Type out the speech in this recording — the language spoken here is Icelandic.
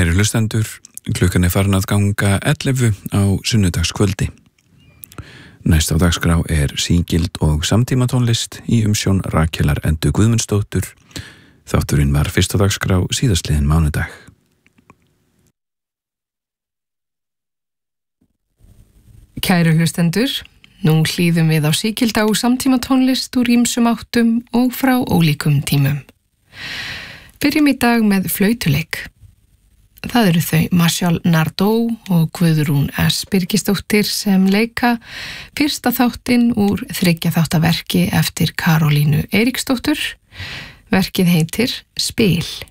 Kæru hlustendur, klukkan farin að ganga 11 á sunnudagskvöldi. Næst á dagskrá sígild og samtímatónlist í umsjón Rakelar Endu Guðmundsdóttur. Þátturinn var fyrst á dagskrá síðastliðinn mánudag. Kæru hlustendur, nú hlýðum við á sígilda og samtímatónlist úr ýmsum áttum og frá ólíkum tímum. Byrjum í dag með flautuleik. Það eru þau Marshall Nardot og Guðrún S. Birgisdóttir sem leika fyrsta þáttinn úr 3 þáttaverki eftir Karolínu Eiríksdóttur. Verkið heitir Spil.